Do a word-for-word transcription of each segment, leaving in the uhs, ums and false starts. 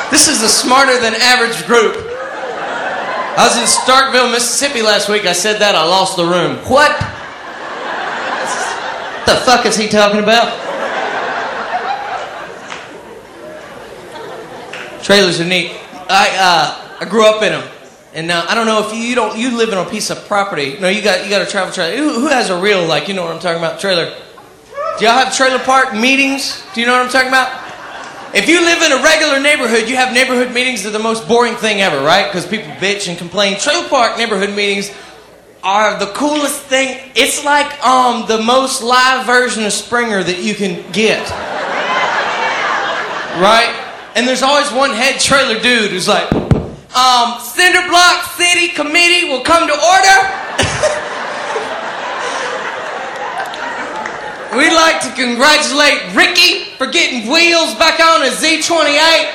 This is a smarter than average group. I was in Starkville, Mississippi last week. I said that, I lost the room. What? What the fuck is he talking about? Trailers are neat. I uh, I grew up in them, and uh, I don't know if you, you don't you live in a piece of property. No, you got you got a travel trailer. Who, who has a real, like, you know what I'm talking about, trailer? Do y'all have trailer park meetings? Do you know what I'm talking about? If you live in a regular neighborhood, you have neighborhood meetings. They're the most boring thing ever, right? Because people bitch and complain. Trailer park neighborhood meetings are the coolest thing. It's like um the most live version of Springer that you can get, right? And there's always one head trailer dude who's like, um, Cinder Block City Committee will come to order. We'd like to congratulate Ricky for getting wheels back on a Z twenty-eight.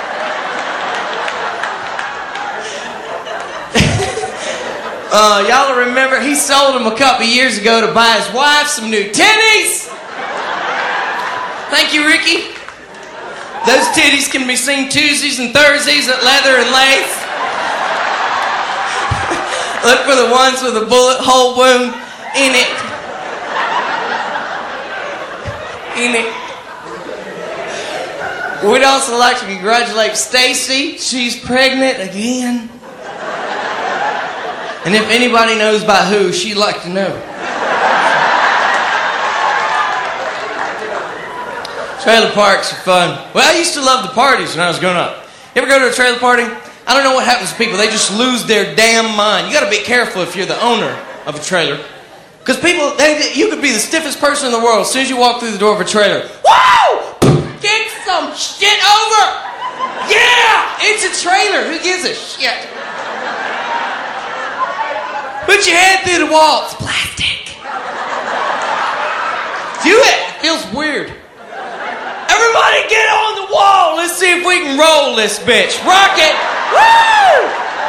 uh, y'all remember, he sold them a couple years ago to buy his wife some new titties. Thank you, Ricky. Those titties can be seen Tuesdays and Thursdays at Leather and Lace. Look for the ones with a bullet hole wound in it. In it. We'd also like to congratulate Stacy. She's pregnant again. And if anybody knows by who, she'd like to know. Trailer parks are fun. Well, I used to love the parties when I was growing up. You ever go to a trailer party? I don't know what happens to people. They just lose their damn mind. You got to be careful if you're the owner of a trailer. Because people, they, you could be the stiffest person in the world. As soon as you walk through the door of a trailer, whoa! Kick some shit over! Yeah! It's a trailer. Who gives a shit? Put your head through the wall. It's plastic. Do it. It feels weird. Everybody get on the wall. Let's see if we can roll this bitch. Rock it. Woo!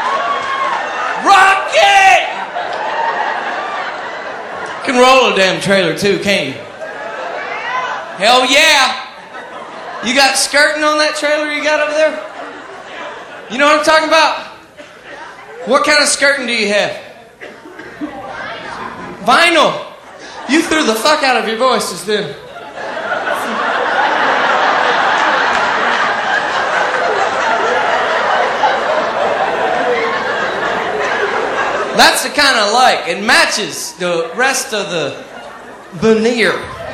Rock it! You can roll a damn trailer too, can't you? Hell yeah! You got skirting on that trailer you got over there? You know what I'm talking about? What kind of skirting do you have? Vinyl! You threw the fuck out of your voice just then. That's the kind I like. It matches the rest of the veneer.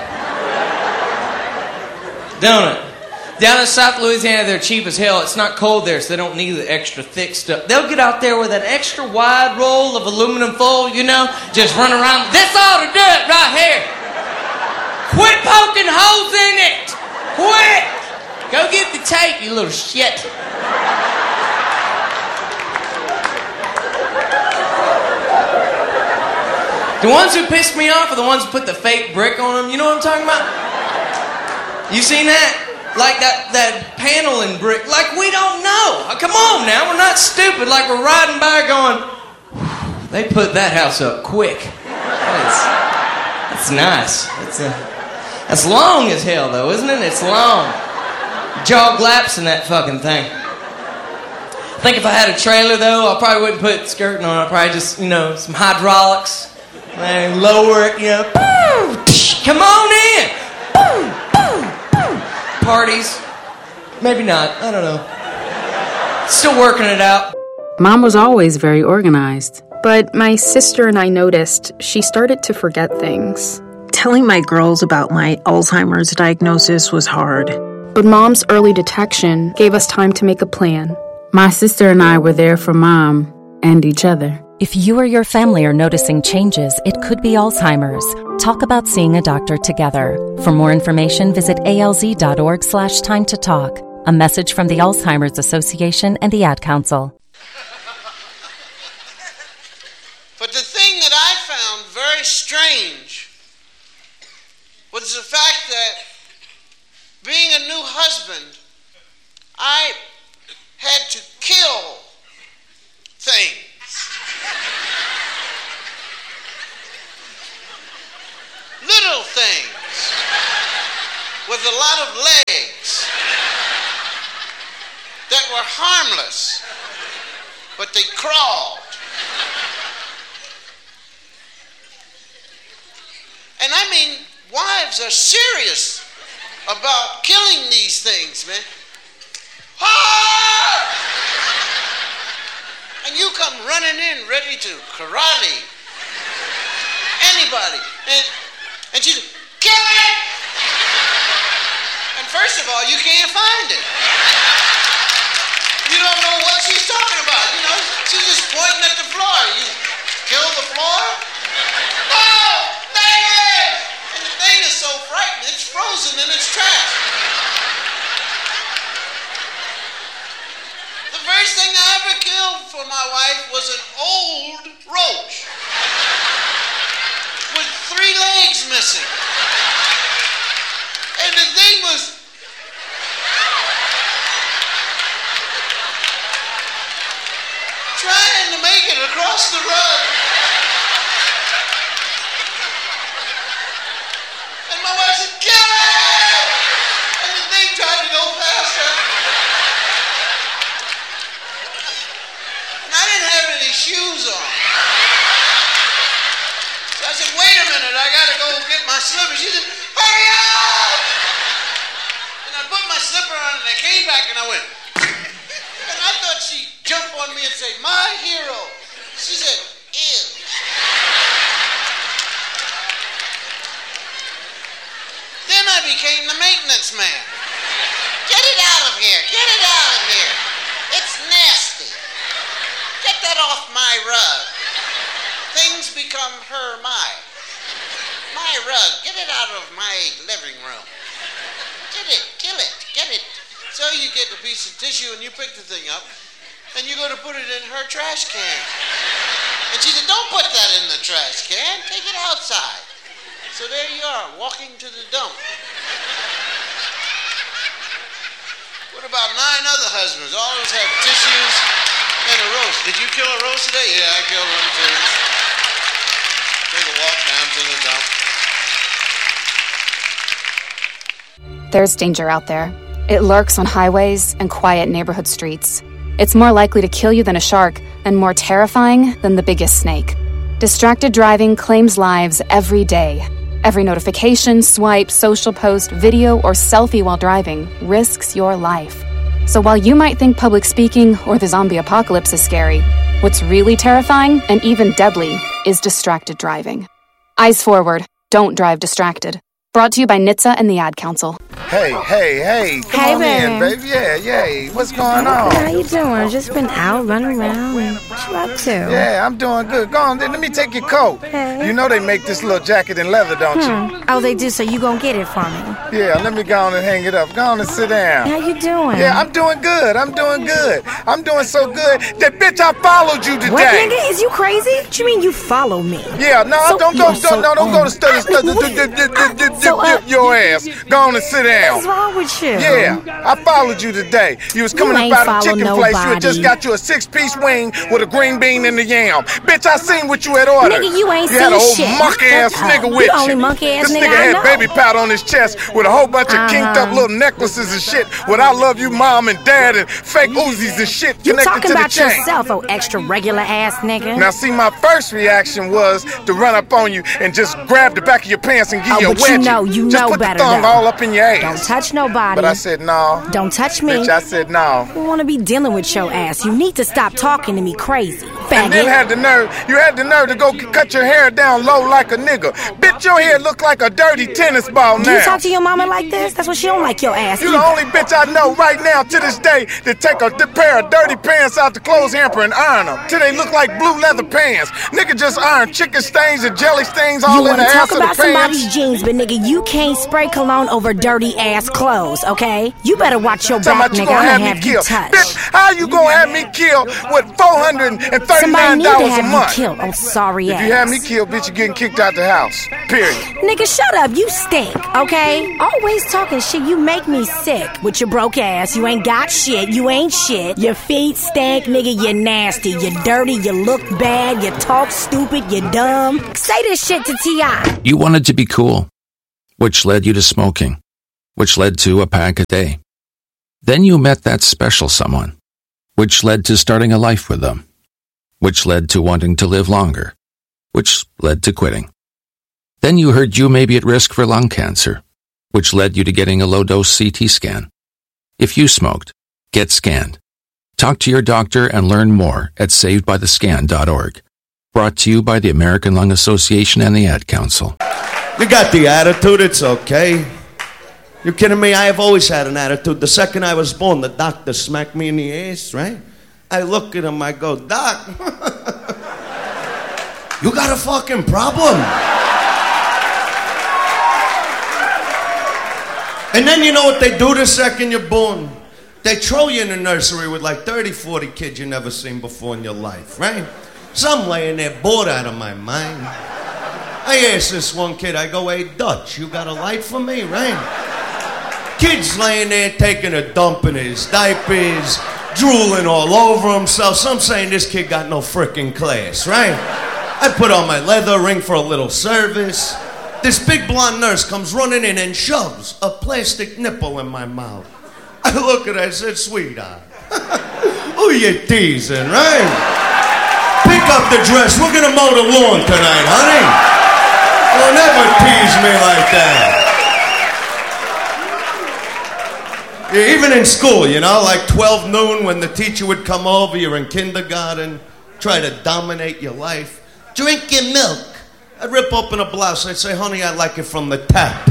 Don't it? Down in South Louisiana, they're cheap as hell. It's not cold there, so they don't need the extra thick stuff. They'll get out there with an extra wide roll of aluminum foil, you know, just run around. This ought to do it right here. Quit poking holes in it. Quit. Go get the tape, you little shit. The ones who piss me off are the ones who put the fake brick on them. You know what I'm talking about? You seen that? Like that, that paneling brick. Like, we don't know. Come on now. We're not stupid. Like, we're riding by going, they put that house up quick. That's, that's nice. That's, a, that's long as hell, though, isn't it? It's long. Jog laps in that fucking thing. I think if I had a trailer, though, I probably wouldn't put skirting on it. I'd probably just, you know, some hydraulics. And lower it, you know. Come on in. Parties. Maybe not. I don't know. Still working it out. Mom was always very organized. But my sister and I noticed she started to forget things. Telling my girls about my Alzheimer's diagnosis was hard. But Mom's early detection gave us time to make a plan. My sister and I were there for Mom and each other. If you or your family are noticing changes, it could be Alzheimer's. Talk about seeing a doctor together. For more information, visit alz.org slash time to talk. A message from the Alzheimer's Association and the Ad Council. But the thing that I found very strange was the fact that being a new husband, I had to kill things. Little things with a lot of legs that that were harmless, but they crawled. And I mean, wives are serious about killing these things, man. Ah! And you come running in ready to karate anybody. And, and she said, kill it! And first of all, you can't find it. You don't know what she's talking about. You know, she's just pointing at the floor. You kill the floor? Oh, there it is! And the thing is so frightening, it's frozen in its tracks. The first thing I ever killed for my wife was an old roach with three legs missing. And the thing was trying to make it across the rug. And my wife said, kill it! And the thing tried to go past her. And I didn't have any shoes on. So I said, wait a minute, I gotta go get my slippers. She said, hurry up! And I put my slipper on and I came back and I went, and I thought she'd jump on me and say, my hero. She said, ew. Then I became the maintenance man. Get it out of here. Get it out of here. It's nasty. Get that off my rug. Things become her, my. My rug. Get it out of my living room. Get it. Kill it. Get it. So you get the piece of tissue and you pick the thing up and you go to put it in her trash can. And she said, don't put that in the trash can. Take it outside. So there you are, walking to the dump. What about nine other husbands? All of us have tissues and a roast. Did you kill a roast today? Yeah, I killed one too. Take a walk down to the dump. There's danger out there. It lurks on highways and quiet neighborhood streets. It's more likely to kill you than a shark, and more terrifying than the biggest snake. Distracted driving claims lives every day. Every notification, swipe, social post, video, or selfie while driving risks your life. So while you might think public speaking or the zombie apocalypse is scary, what's really terrifying and even deadly is distracted driving. Eyes forward. Don't drive distracted. Brought to you by N H T S A and the Ad Council. Hey, hey, hey, come hey, on baby. in, baby. Yeah, yeah. What's going on? How you doing? Just been out running around. And what you up to? Yeah, I'm doing good. Go on, let me take your coat. Hey. You know they make this little jacket in leather, don't Hmm. you? Oh, they do, so you gonna get it for me? Yeah, let me go on and hang it up. Go on and sit down. How you doing? Yeah, I'm doing good. I'm doing good. I'm doing so good that bitch I followed you today. What, nigga? Is you crazy? What you mean you follow me? Yeah, no, So- don't go, you're so don't, no, don't go to on. study, study, What? So, uh, your ass. Go on and sit down. What's wrong with you? Yeah, I followed you today. You was coming You up ain't out of follow chicken place. You had just nobody. got you a six-piece wing with a green bean in the yam. Bitch, I seen what you had ordered. Nigga, you ain't You had seen a old shit. monkey-ass Shut up. nigga You with the only you. monkey-ass This nigga nigga I had know. baby powder on his chest with a whole bunch of kinked up Uh-huh. little necklaces and shit with I love you mom and dad and fake Uzis and shit You connected talking to the about chain. yourself, oh extra regular ass nigga? Now, see, my first reaction was to run up on you and just grab the back of your pants and give Oh, you a but you wedgie. know, you just know put better the thumb though. all up in your ass. Don't touch nobody. But I said no. Don't touch me. Bitch, I said no. I don't want to be dealing with your ass. You need to stop talking to me crazy, And then faggot. had the nerve, you had the nerve to go c- cut your hair down low like a nigga. Bitch, your hair look like a dirty tennis ball Do now. you talk to your mama like this? That's what she don't like your ass. You the either. only bitch I know right now to this day that take a d- pair of dirty pants out the clothes hamper and iron them till they look like blue leather pants. Nigga just iron chicken stains and jelly stains all You in want the to ass talk of the about pants. somebody's jeans, but nigga, you can't spray cologne over dirty ass clothes, okay? You better watch your Talking back, about you nigga. gonna I'm have gonna me have you killed. touched. Bitch, how you gonna have me killed with four hundred Somebody thirty-nine need to dollars a have you month? killed. Oh, sorry If ass. you have me killed, bitch, you getting kicked out the house. Period. Nigga, shut up. You stink, okay? Always talking shit. You make me sick with your broke ass. You ain't got shit. You ain't shit. Your feet stink, nigga. You're nasty. You're dirty. You look bad. You talk stupid. You're dumb. Say this shit to T I You wanted to be cool, which led you to smoking, which led to a pack a day. Then you met that special someone, which led to starting a life with them, which led to wanting to live longer, which led to quitting. Then you heard you may be at risk for lung cancer, which led you to getting a low-dose C T scan. If you smoked, get scanned. Talk to your doctor and learn more at saved by the scan dot org. Brought to you by the American Lung Association and the Ad Council. You got the attitude, it's okay. You kidding me? I have always had an attitude. The second I was born, the doctor smacked me in the ass, right? I look at him, I go, Doc, you got a fucking problem. And then you know what they do the second you're born? They throw you in the nursery with like thirty, forty kids you never seen before in your life, right? So I'm laying there bored out of my mind. I asked this one kid, I go, hey, Dutch, you got a light for me, right? Kid's laying there taking a dump in his diapers, drooling all over himself. So I'm saying this kid got no frickin' class, right? I put on my leather, ring for a little service. This big blonde nurse comes running in and shoves a plastic nipple in my mouth. I look at her, I said, sweetheart, who you teasing, right? Pick up the dress, we're gonna mow the lawn tonight, honey. Don't ever tease me like that. Yeah, even in school, you know, like twelve noon when the teacher would come over, you're in kindergarten, try to dominate your life. Drink your milk. I'd rip open a blouse, I'd say, honey, I like it from the tap.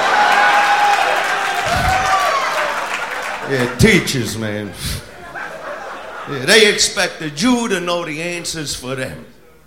Yeah, teachers, man. Yeah, they expected you to know the answers for them.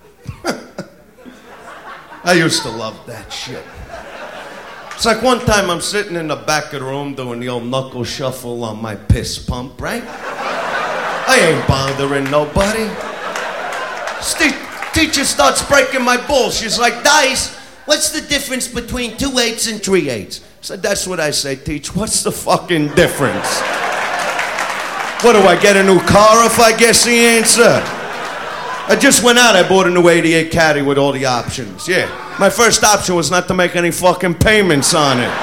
I used to love that shit. It's like one time I'm sitting in the back of the room doing the old knuckle shuffle on my piss pump, right? I ain't bothering nobody. Ste- teacher starts breaking my balls. She's like, Dice, what's the difference between two eights and three eights? I said, that's what I say, Teach. What's the fucking difference? What, do I get a new car if I guess the answer? I just went out, I bought a new eighty-eight Caddy with all the options. Yeah, my first option was not to make any fucking payments on it.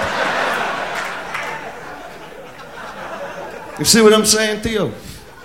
You see what I'm saying to you?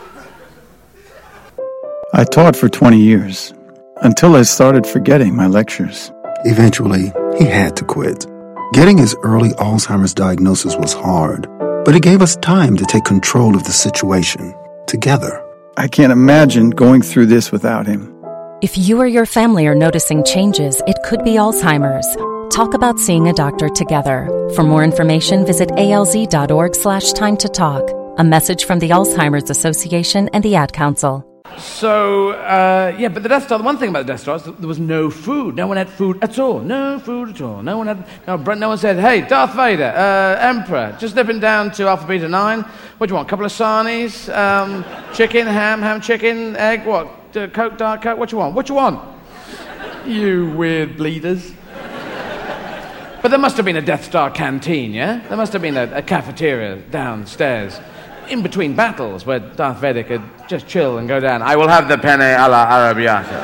I taught for twenty years, until I started forgetting my lectures. Eventually, he had to quit. Getting his early Alzheimer's diagnosis was hard, but it gave us time to take control of the situation together. I can't imagine going through this without him. If you or your family are noticing changes, it could be Alzheimer's. Talk about seeing a doctor together. For more information, visit alz.org slash time to talk. A message from the Alzheimer's Association and the Ad Council. So, uh, yeah, but the Death Star, the one thing about the Death Star is that there was no food. No one had food at all. No food at all. No one had, no, no one said, hey, Darth Vader, uh, Emperor, just nipping down to Alpha Beta nine. What do you want, a couple of sarnies, um, chicken, ham, ham, chicken, egg, what, uh, Coke, Diet Coke, what you want? What you want? You weird bleeders. But there must have been a Death Star canteen, yeah? There must have been a, a cafeteria downstairs. In between battles, where Darth Vader could just chill and go down. I will have the penne alla arrabbiata.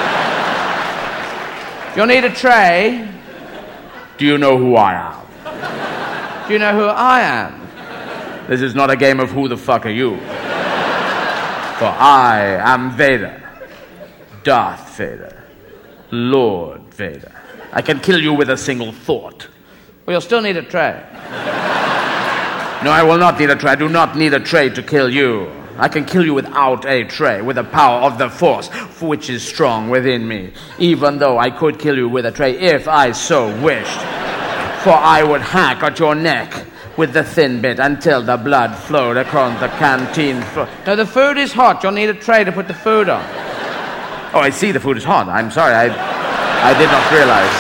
You'll need a tray. Do you know who I am? Do you know who I am? This is not a game of who the fuck are you. For I am Vader. Darth Vader. Lord Vader. I can kill you with a single thought. Well, you'll still need a tray. No, I will not need a tray. I do not need a tray to kill you. I can kill you without a tray, with the power of the Force, which is strong within me. Even though I could kill you with a tray if I so wished. For I would hack at your neck with the thin bit until the blood flowed across the canteen floor. No, the food is hot. You'll need a tray to put the food on. Oh, I see the food is hot. I'm sorry. I, I did not realize.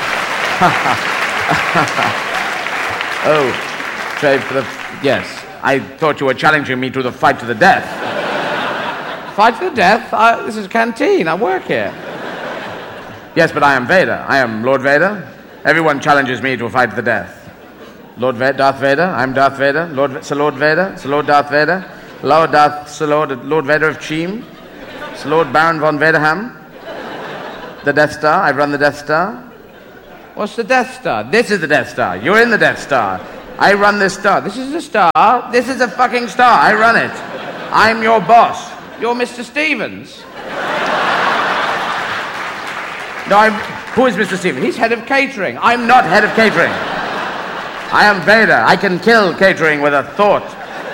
Oh. Tray for the... Yes. I thought you were challenging me to the fight to the death. Fight to the death? I, this is a canteen. I work here. Yes, but I am Vader. I am Lord Vader. Everyone challenges me to a fight to the death. Lord Vader, Darth Vader. I'm Darth Vader. Lord, Sir Lord Vader. Sir Lord Darth Vader. Lord Darth... Sir Lord... Lord Vader of Cheam. Sir Lord Baron von Vaderham. The Death Star. I've run the Death Star. What's the Death Star? This is the Death Star. You're in the Death Star. I run this star. This is a star. This is a fucking star. I run it. I'm your boss. You're Mister Stevens. No, I'm... Who is Mister Stevens? He's head of catering. I'm not head of catering. I am Vader. I can kill catering with a thought.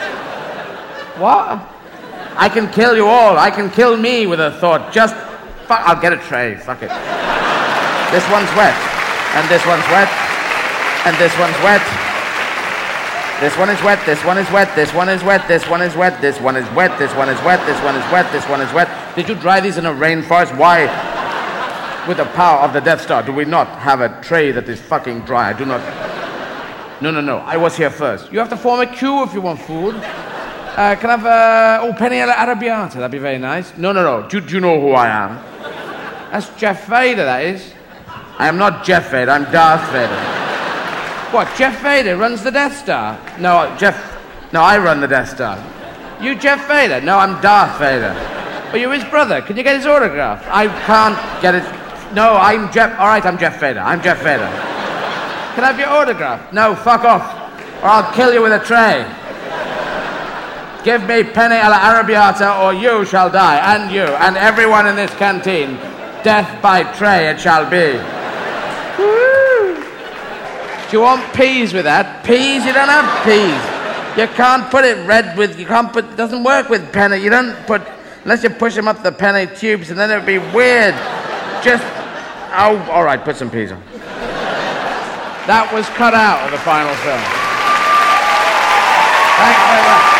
What? I can kill you all. I can kill me with a thought. Just... Fuck, I'll get a tray. Fuck it. This one's wet. And this one's wet. And this one's wet. This one is wet. This one is wet. This one is wet. This one is wet. This one is wet. This one is wet. This one is wet. This one is wet. Did you dry these in a rainforest? Why? With the power of the Death Star, do we not have a tray that is fucking dry? I do not... No, no, no. I was here first. You have to form a queue if you want food. Uh, can I have, uh... Oh, penne alla arrabbiata. That'd be very nice. No, no, no. Do, do you know who I am? That's Jeff Vader, that is. I am not Jeff Vader. I'm Darth Vader. What, Jeff Vader runs the Death Star? No, Jeff... No, I run the Death Star. You Jeff Vader? No, I'm Darth Vader. But you're his brother. Can you get his autograph? I can't get it... No, I'm Jeff... All right, I'm Jeff Vader. I'm Jeff Vader. Can I have your autograph? No, fuck off. Or I'll kill you with a tray. Give me penne alla arrabbiata or you shall die. And you. And everyone in this canteen. Death by tray it shall be. Woo. Do you want peas with that? Peas? You don't have peas. You can't put it red with... You can't put... It doesn't work with penne. You don't put... Unless you push them up the penne tubes and then it would be weird. Just... Oh, all right, put some peas on. That was cut out of the final film. Thanks very much.